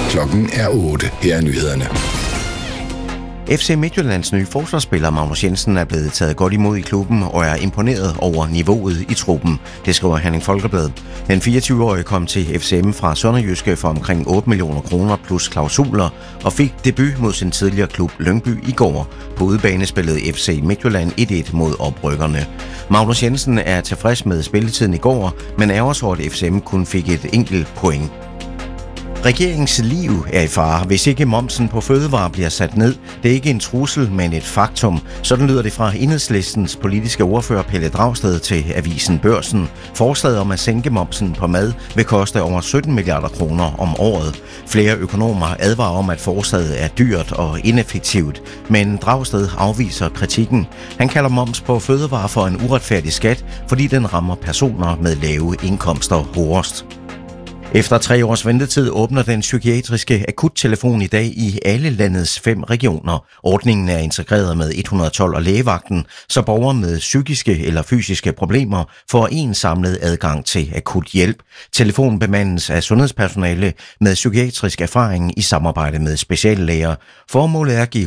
Klokken er 8. Her er nyhederne. FC Midtjyllands nye forsvarsspiller Magnus Jensen er blevet taget godt imod i klubben og er imponeret over niveauet i truppen. Det skriver Herning Folkeblad. Den 24-årige kom til FCM fra Sønderjyske for omkring 8 millioner kroner plus klausuler og fik debut mod sin tidligere klub Lyngby i går. På udebane spillede FC Midtjylland 1-1 mod oprykkerne. Magnus Jensen er tilfreds med spilletiden i går, men ærger så, at FCM kun fik et enkelt point. Regeringens liv er i fare, hvis ikke momsen på fødevarer bliver sat ned. Det er ikke en trussel, men et faktum. Sådan lyder det fra Enhedslistens politiske ordfører Pelle Dragsted til avisen Børsen. Forslaget om at sænke momsen på mad vil koste over 17 milliarder kroner om året. Flere økonomer advarer om, at forslaget er dyrt og ineffektivt, men Dragsted afviser kritikken. Han kalder moms på fødevarer for en uretfærdig skat, fordi den rammer personer med lave indkomster hårdest. Efter 3 års ventetid åbner den psykiatriske akuttelefon i dag i alle landets 5 regioner. Ordningen er integreret med 112 og lægevagten, så borgere med psykiske eller fysiske problemer får en samlet adgang til akut hjælp. Telefonen bemandes af sundhedspersonale med psykiatrisk erfaring i samarbejde med speciallæger. Formålet er at give